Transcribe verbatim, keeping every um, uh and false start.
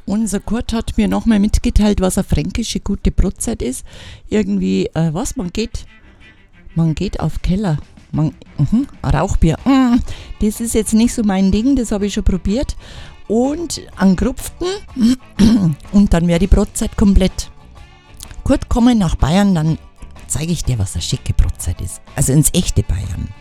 unser Kurt hat mir nochmal mitgeteilt, was eine fränkische gute Brotzeit ist. Irgendwie, äh, was, man geht, man geht auf Keller. Man, uh, Rauchbier, uh, das ist jetzt nicht so mein Ding, das habe ich schon probiert. Und angerupften und dann wäre die Brotzeit komplett. Kurt, komm mal nach Bayern, dann zeige ich dir, was eine schicke Brotzeit ist. Also ins echte Bayern.